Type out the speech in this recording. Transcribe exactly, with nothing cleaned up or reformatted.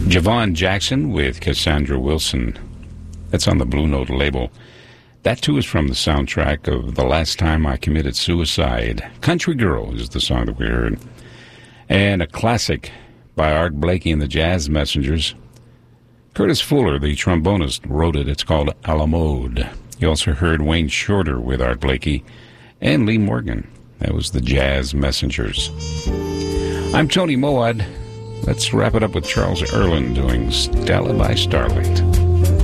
Javon Jackson with Cassandra Wilson. That's on the Blue Note label. That, too, is from the soundtrack of The Last Time I Committed Suicide. Country Girl is the song that we heard. And a classic by Art Blakey and the Jazz Messengers. Curtis Fuller, the trombonist, wrote it. It's called A la Mode. You also heard Wayne Shorter with Art Blakey and Lee Morgan. That was the Jazz Messengers. I'm Tony Moad. Let's wrap it up with Charles Earland doing Stella by Starlight.